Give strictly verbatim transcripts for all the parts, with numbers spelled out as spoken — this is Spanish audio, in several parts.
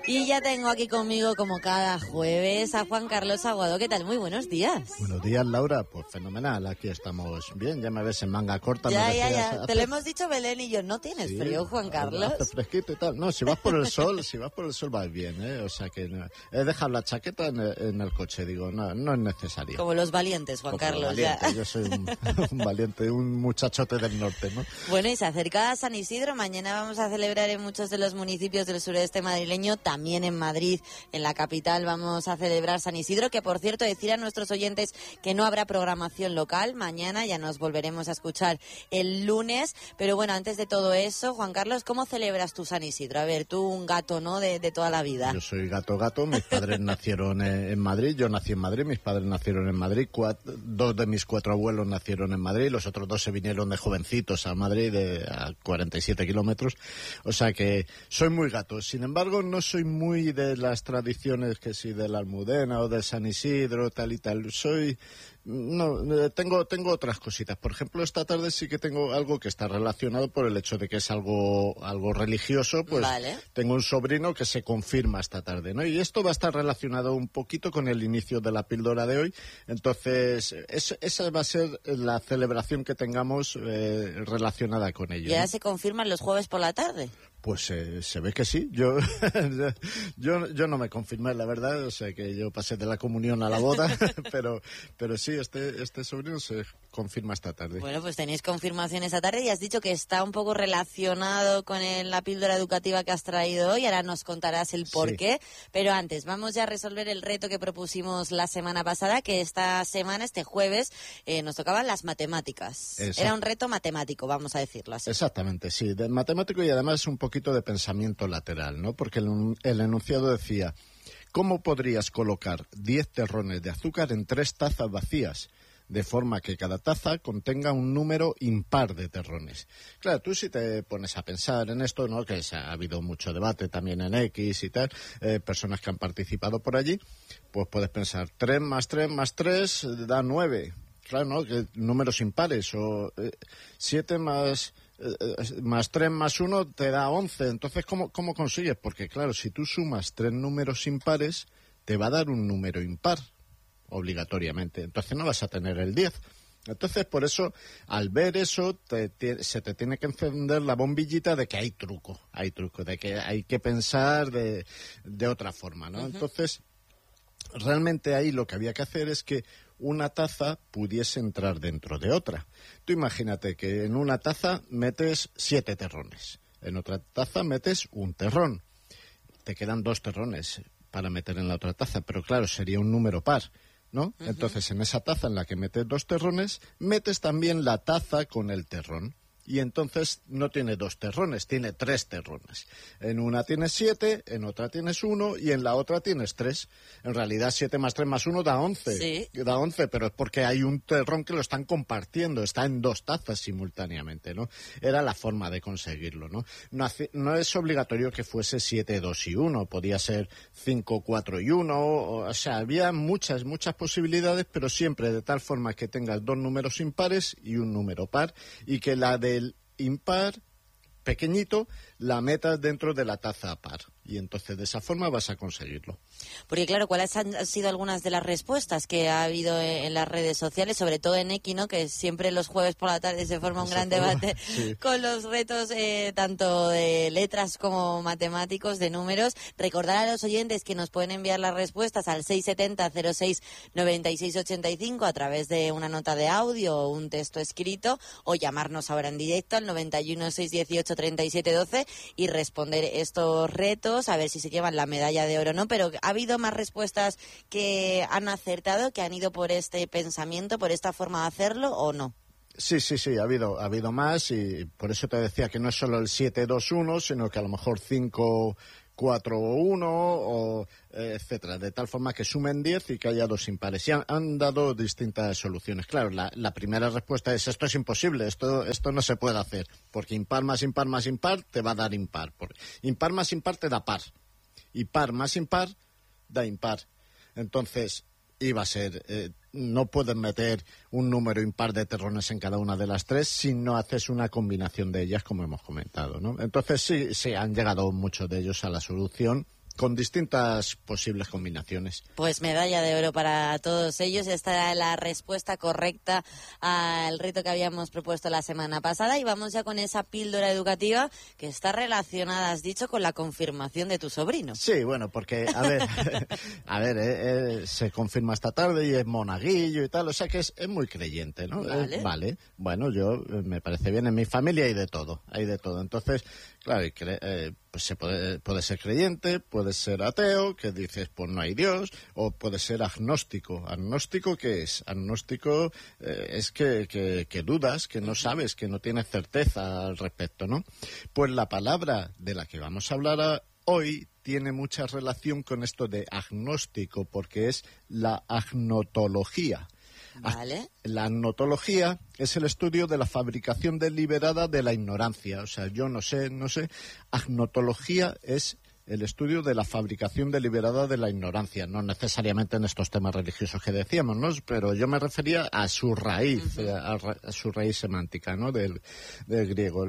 Y ya tengo aquí conmigo, como cada jueves, a Juan Carlos Aguado. ¿Qué tal? Muy buenos días. Buenos días, Laura. Pues fenomenal, aquí estamos bien. Ya me ves en manga corta. Ya, me ya, ya. hace... Te lo hemos dicho Belén y yo. ¿No tienes sí, frío, Juan Carlos? Hace fresquito y tal. No, si vas por el sol, si vas por el sol vas bien, ¿eh? O sea que no. He dejado la chaqueta en el, en el coche, digo, no, no es necesario. Como los valientes, Juan Como Carlos. Valiente. Ya. Yo soy un, un valiente, un muchachote del norte, ¿no? Bueno, y se acerca San Isidro. Mañana vamos a celebrar en muchos de los municipios del sureste madrileño, también en Madrid, en la capital. Vamos a celebrar San Isidro, que por cierto, decir a nuestros oyentes que no habrá programación local mañana, ya nos volveremos a escuchar el lunes, pero bueno, antes de todo eso, Juan Carlos, ¿cómo celebras tú San Isidro? A ver, tú un gato, ¿no?, de, de toda la vida. Yo soy gato gato, mis padres nacieron en Madrid, yo nací en Madrid, mis padres nacieron en Madrid, cuatro, dos de mis cuatro abuelos nacieron en Madrid, los otros dos se vinieron de jovencitos a Madrid, de, a cuarenta y siete kilómetros, o sea que soy muy gato. Sin embargo, no soy muy de las tradiciones que si de la Almudena o de San Isidro, tal y tal. Soy... No, tengo tengo otras cositas. Por ejemplo, esta tarde sí que tengo algo que está relacionado por el hecho de que es algo algo religioso, pues vale. Tengo un sobrino que se confirma esta tarde, ¿no? Y esto va a estar relacionado un poquito con el inicio de la píldora de hoy. Entonces, es, esa va a ser la celebración que tengamos eh, relacionada con ello. ¿Ya ¿no? se confirman los jueves por la tarde? Pues eh, se ve que sí. Yo, yo yo no me confirmé, la verdad. O sea, que yo pasé de la comunión a la boda, pero pero sí, este este sobrino se confirma esta tarde. Bueno, pues tenéis confirmación esta tarde y has dicho que está un poco relacionado con el, la píldora educativa que has traído hoy. Ahora nos contarás el por sí. qué. Pero antes, vamos ya a resolver el reto que propusimos la semana pasada, que esta semana, este jueves, eh, nos tocaban las matemáticas. Exacto. Era un reto matemático, vamos a decirlo así. Exactamente, sí, de matemático y además un poquito de pensamiento lateral, ¿no? Porque el, el enunciado decía: ¿cómo podrías colocar diez terrones de azúcar en tres tazas vacías, de forma que cada taza contenga un número impar de terrones? Claro, tú si te pones a pensar en esto, ¿no?, que ha habido mucho debate también en X y tal, eh, personas que han participado por allí, pues puedes pensar, tres más tres más tres da nueve. Claro, ¿no?, que números impares, o eh, siete más... Eh, más tres más uno te da once. Entonces, ¿cómo, ¿cómo consigues? Porque, claro, si tú sumas tres números impares, te va a dar un número impar, obligatoriamente. Entonces no vas a tener el diez. Entonces, por eso, al ver eso, te, te, se te tiene que encender la bombillita de que hay truco, hay truco, de que hay que pensar de, de otra forma, ¿no? Uh-huh. Entonces, realmente ahí lo que había que hacer es que una taza pudiese entrar dentro de otra. Tú imagínate que en una taza metes siete terrones, en otra taza metes un terrón. Te quedan dos terrones para meter en la otra taza, pero claro, sería un número par, ¿no? Uh-huh. Entonces, en esa taza en la que metes dos terrones, metes también la taza con el terrón. Y entonces no tiene dos terrones, tiene tres terrones. En una tienes siete, en otra tienes uno y en la otra tienes tres. En realidad siete más tres más uno da once. Sí. Da once, pero es porque hay un terrón que lo están compartiendo, está en dos tazas simultáneamente, ¿no? Era la forma de conseguirlo, ¿no? No, hace, no es obligatorio que fuese siete, dos y uno, podía ser cinco, cuatro y uno, o, o sea, había muchas, muchas posibilidades, pero siempre de tal forma que tengas dos números impares y un número par, y que la de el impar pequeñito la metas dentro de la taza par, y entonces de esa forma vas a conseguirlo. Porque claro, ¿cuáles han sido algunas de las respuestas que ha habido en las redes sociales, sobre todo en X, ¿no?, que siempre los jueves por la tarde se forma un gran debate sí. con los retos eh, tanto de letras como matemáticos, de números? Recordar a los oyentes que nos pueden enviar las respuestas al seis setenta cero seis noventa y seis ochenta y cinco a través de una nota de audio o un texto escrito, o llamarnos ahora en directo al noventa y uno, seiscientos dieciocho, treinta y siete doce y responder estos retos, a ver si se llevan la medalla de oro o no. Pero ha habido más respuestas que han acertado, que han ido por este pensamiento, por esta forma de hacerlo, ¿o no? Sí, sí, sí, ha habido, ha habido más, y por eso te decía que no es solo el siete dos uno, sino que a lo mejor cinco cuatro uno, o eh, etcétera, de tal forma que sumen diez y que haya dos impares. Y han, han dado distintas soluciones. Claro, la, la primera respuesta es: esto es imposible, esto esto no se puede hacer, porque impar más impar más impar te va a dar impar. Por, impar más impar te da par, y par más impar da impar. Entonces, iba a ser... Eh, no puedes meter un número impar de terrones en cada una de las tres si no haces una combinación de ellas, como hemos comentado, ¿no? Entonces sí, sí han llegado muchos de ellos a la solución, con distintas posibles combinaciones. Pues medalla de oro para todos ellos. Esta era la respuesta correcta al reto que habíamos propuesto la semana pasada. Y vamos ya con esa píldora educativa que está relacionada, has dicho, con la confirmación de tu sobrino. Sí, bueno, porque, a ver, a ver, eh, eh, se confirma esta tarde y es monaguillo y tal, o sea que es, es muy creyente, ¿no? Vale. Eh, vale, bueno, yo eh, me parece bien, en mi familia hay de todo, hay de todo. Entonces, claro, y cre- eh, pues se puede, puede ser creyente, puede ser ateo, que dices, pues no hay Dios, o puede ser agnóstico. ¿Agnóstico qué es? Agnóstico eh, es que, que, que dudas, que no sabes, que no tienes certeza al respecto, ¿no? Pues la palabra de la que vamos a hablar a, hoy tiene mucha relación con esto de agnóstico, porque es la agnotología. Vale. La agnotología es el estudio de la fabricación deliberada de la ignorancia. O sea, yo no sé, no sé. Agnotología es el estudio de la fabricación deliberada de la ignorancia. No necesariamente en estos temas religiosos que decíamos, ¿no? Pero yo me refería a su raíz, uh-huh. a, a su raíz semántica, ¿no? Del, del griego.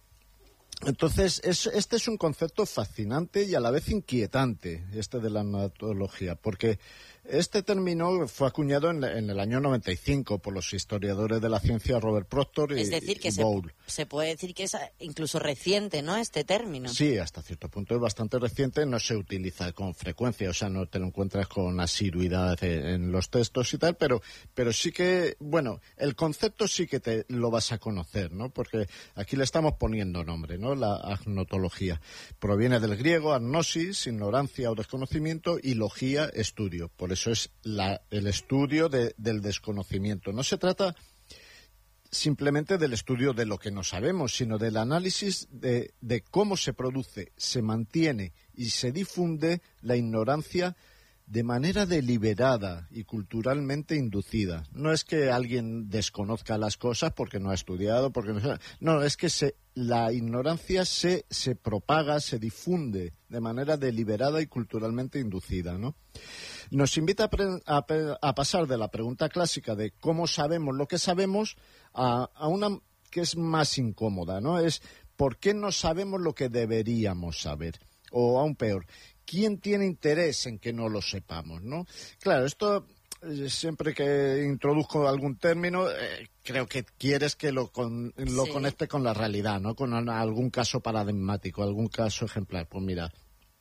Entonces, es, este es un concepto fascinante y a la vez inquietante, este de la agnotología, porque este término fue acuñado en, en el año noventa y cinco por los historiadores de la ciencia Robert Proctor y, es decir, que y se, Bowl. se puede decir que es incluso reciente, ¿no?, este término. Sí, hasta cierto punto es bastante reciente, no se utiliza con frecuencia, o sea, no te lo encuentras con asiduidad en, en los textos y tal, pero, pero sí que, bueno, el concepto sí que te lo vas a conocer, ¿no? Porque aquí le estamos poniendo nombre, ¿no? La agnotología. Proviene del griego agnosis, ignorancia o desconocimiento, y logía, estudio. Por eso es la, el estudio de, del desconocimiento. No se trata simplemente del estudio de lo que no sabemos, sino del análisis de, de cómo se produce, se mantiene y se difunde la ignorancia de manera deliberada y culturalmente inducida. No es que alguien desconozca las cosas porque no ha estudiado, porque no, no es que se, la ignorancia se, se propaga, se difunde de manera deliberada y culturalmente inducida, ¿no? Nos invita a, pre, a, a pasar de la pregunta clásica de cómo sabemos lo que sabemos a, a una que es más incómoda, ¿no? Es ¿por qué no sabemos lo que deberíamos saber? O aún peor, ¿quién tiene interés en que no lo sepamos, no? Claro, esto eh, siempre que introduzco algún término, eh, creo que quieres que lo, con, lo sí. conecte con la realidad, ¿no? Con algún caso paradigmático, algún caso ejemplar. Pues mira,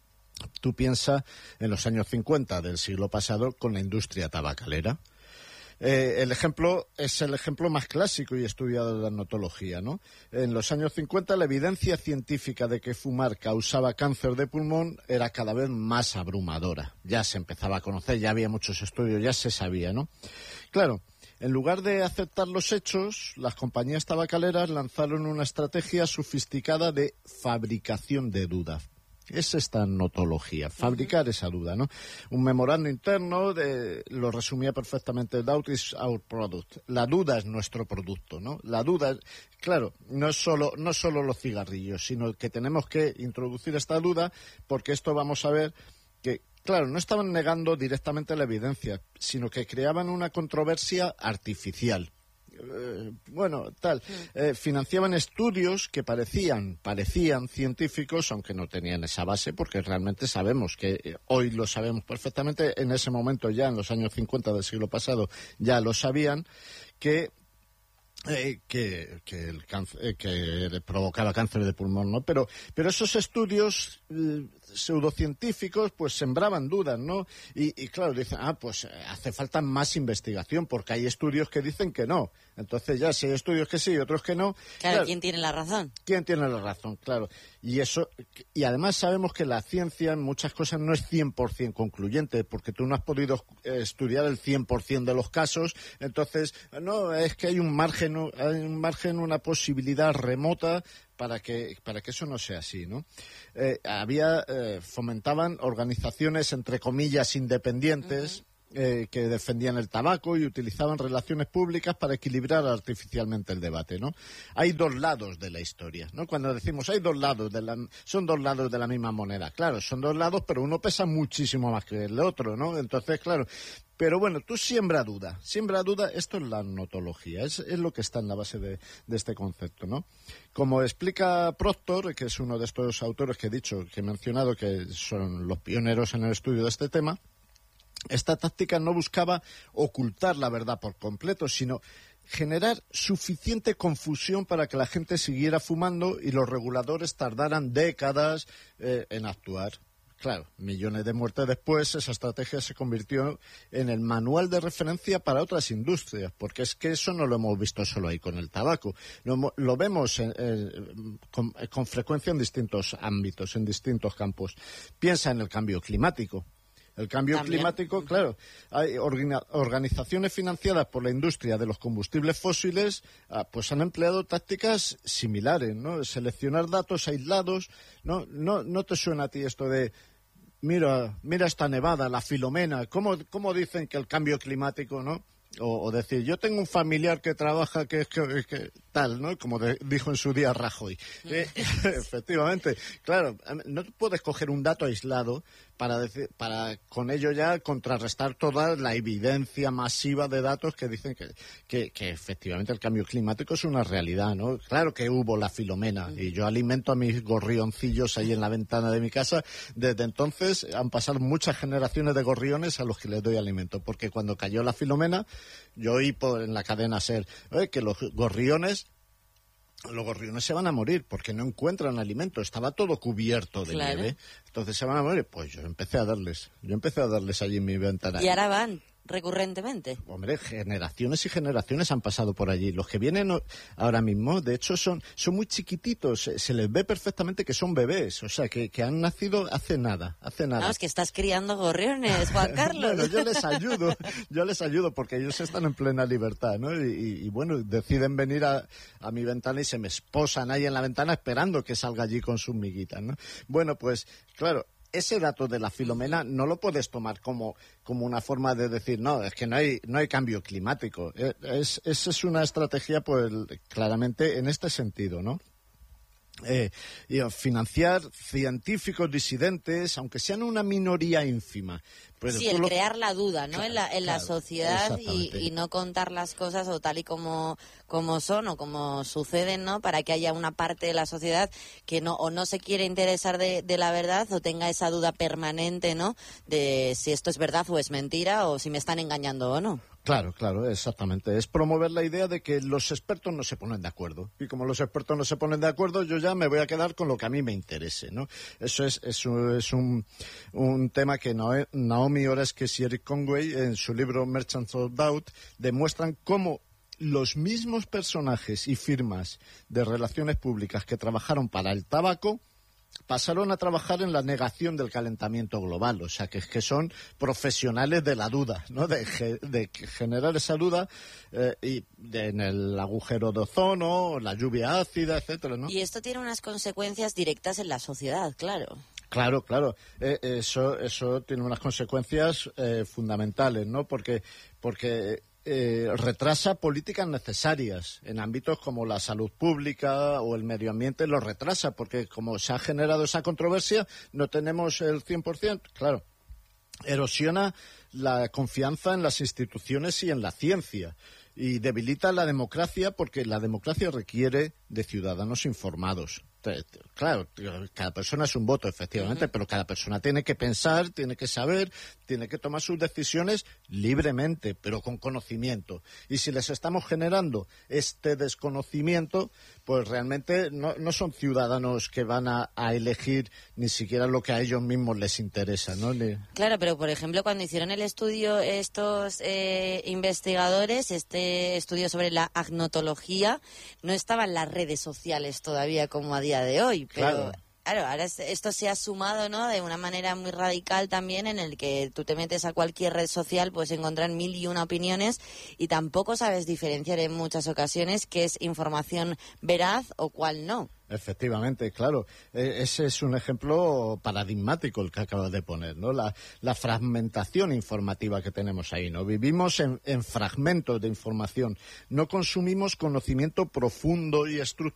tú piensas en los años cincuenta del siglo pasado con la industria tabacalera. Eh, el ejemplo es el ejemplo más clásico y estudiado de la agnotología, ¿no? En los años cincuenta la evidencia científica de que fumar causaba cáncer de pulmón era cada vez más abrumadora. Ya se empezaba a conocer, ya había muchos estudios, ya se sabía, ¿no? Claro, en lugar de aceptar los hechos, las compañías tabacaleras lanzaron una estrategia sofisticada de fabricación de dudas. Es esta agnotología, fabricar uh-huh. esa duda, ¿no? Un memorando interno de, lo resumía perfectamente, doubt is our product. La duda es nuestro producto, ¿no? La duda, es, claro, no es solo, no solo los cigarrillos, sino que tenemos que introducir esta duda porque esto vamos a ver que, claro, no estaban negando directamente la evidencia, sino que creaban una controversia artificial. Eh, bueno, tal, eh, financiaban estudios que parecían, parecían científicos, aunque no tenían esa base, porque realmente sabemos que eh, hoy lo sabemos perfectamente, en ese momento ya, en los años cincuenta del siglo pasado, ya lo sabían, que Eh, que, que, el cáncer, eh, que provocaba cáncer de pulmón, ¿no? Pero, pero esos estudios eh, pseudocientíficos pues sembraban dudas, ¿no? Y, y claro, dicen, ah, pues hace falta más investigación porque hay estudios que dicen que no. Entonces ya si hay estudios que sí y otros que no. Claro, claro, ¿quién tiene la razón? ¿Quién tiene la razón? Claro. Y eso, y además sabemos que la ciencia en muchas cosas no es cien por ciento concluyente, porque tú no has podido estudiar el cien por ciento de los casos, entonces, no, es que hay un margen, hay un margen, una posibilidad remota para que para que eso no sea así, ¿no? Eh, había, eh, fomentaban organizaciones, entre comillas, independientas, uh-huh. eh, que defendían el tabaco y utilizaban relaciones públicas para equilibrar artificialmente el debate, ¿no? Hay dos lados de la historia, ¿no? Cuando decimos hay dos lados, de la, son dos lados de la misma moneda. Claro, son dos lados, pero uno pesa muchísimo más que el otro, ¿no? Entonces, claro... Pero bueno, tú siembra duda, siembra duda, esto es la notología, es, es lo que está en la base de, de este concepto, ¿no? Como explica Proctor, que es uno de estos autores que he dicho, que he mencionado, que son los pioneros en el estudio de este tema, esta táctica no buscaba ocultar la verdad por completo, sino generar suficiente confusión para que la gente siguiera fumando y los reguladores tardaran décadas eh, en actuar. Claro, millones de muertes después, esa estrategia se convirtió en el manual de referencia para otras industrias, porque es que eso no lo hemos visto solo ahí con el tabaco, lo, lo vemos en, en, con, con frecuencia en distintos ámbitos, en distintos campos. Piensa en el cambio climático. El cambio ¿También? climático, claro, hay orga- organizaciones financiadas por la industria de los combustibles fósiles, ah, pues han empleado tácticas similares, ¿no? Seleccionar datos aislados, ¿no? ¿No, no te suena a ti esto de, mira, mira esta nevada, la Filomena, ¿cómo, cómo dicen que el cambio climático, ¿no? O, o decir, yo tengo un familiar que trabaja que es que, que tal, ¿no? Como de, dijo en su día Rajoy. Eh, efectivamente, claro, no puedes coger un dato aislado para decir, para con ello ya contrarrestar toda la evidencia masiva de datos que dicen que, que, que efectivamente el cambio climático es una realidad, ¿no? Claro que hubo la Filomena y yo alimento a mis gorrioncillos ahí en la ventana de mi casa. Desde entonces han pasado muchas generaciones de gorriones a los que les doy alimento, porque cuando cayó la Filomena yo oí por, en la cadena SER ¿eh? que los gorriones los gorriones se van a morir porque no encuentran alimento, estaba todo cubierto de claro. nieve, entonces se van a morir. Pues yo empecé a darles, yo empecé a darles allí en mi ventana. Y ahora van recurrentemente. Hombre, generaciones y generaciones han pasado por allí. Los que vienen ahora mismo, de hecho, son, son muy chiquititos. Se, se les ve perfectamente que son bebés, o sea, que, que han nacido hace nada, hace nada. No, es que estás criando gorriones, Juan Carlos. Bueno, yo les ayudo, yo les ayudo porque ellos están en plena libertad, ¿no? Y, y, y bueno, deciden venir a, a mi ventana y se me esposan ahí en la ventana esperando que salga allí con sus miguitas, ¿no? Bueno, pues, claro, ese dato de la Filomena no lo puedes tomar como, como una forma de decir, no, es que no hay, no hay cambio climático. Es, es, es una estrategia, pues, claramente en este sentido, ¿no? Eh, y financiar científicos disidentes, aunque sean una minoría ínfima. Pues sí, el lo... crear la duda, ¿no? Claro, en la, en claro, la sociedad y, y no contar las cosas o tal y como, como son o como suceden, ¿no? Para que haya una parte de la sociedad que no o no se quiere interesar de, de la verdad o tenga esa duda permanente, ¿no? De si esto es verdad o es mentira o si me están engañando o no. Claro, claro, exactamente. Es promover la idea de que los expertos no se ponen de acuerdo. Y como los expertos no se ponen de acuerdo, yo ya me voy a quedar con lo que a mí me interese, ¿no? Eso es, eso es un, un tema que Naomi Oreskes y Eric Conway, en su libro Merchants of Doubt, demuestran cómo los mismos personajes y firmas de relaciones públicas que trabajaron para el tabaco pasaron a trabajar en la negación del calentamiento global, o sea, que, que son profesionales de la duda, ¿no? De, de generar esa duda eh, y de, en el agujero de ozono, la lluvia ácida, etcétera, ¿no? Y esto tiene unas consecuencias directas en la sociedad, claro. Claro, claro. Eh, eso, eso tiene unas consecuencias eh, fundamentales, ¿no? Porque, porque Eh, retrasa políticas necesarias en ámbitos como la salud pública o el medio ambiente, lo retrasa porque como se ha generado esa controversia no tenemos el cien por ciento, claro, erosiona la confianza en las instituciones y en la ciencia y debilita la democracia porque la democracia requiere de ciudadanos informados. Claro, cada persona es un voto, efectivamente, uh-huh. pero cada persona tiene que pensar, tiene que saber, tiene que tomar sus decisiones libremente, pero con conocimiento. Y si les estamos generando este desconocimiento, pues realmente no, no son ciudadanos que van a, a elegir ni siquiera lo que a ellos mismos les interesa, ¿no? Ni... Claro, pero por ejemplo, cuando hicieron el estudio estos eh, investigadores, este estudio sobre la agnotología, no estaban las redes sociales todavía como a día de hoy, pero claro, claro ahora es, esto se ha sumado, ¿no? De una manera muy radical también, en el que tú te metes a cualquier red social, puedes encontrar mil y una opiniones y tampoco sabes diferenciar en muchas ocasiones qué es información veraz o cuál no. Efectivamente, claro. Eh, ese es un ejemplo paradigmático el que acabas de poner, ¿no? La, la fragmentación informativa que tenemos ahí, ¿no? Vivimos en, en fragmentos de información. No consumimos conocimiento profundo y estructurado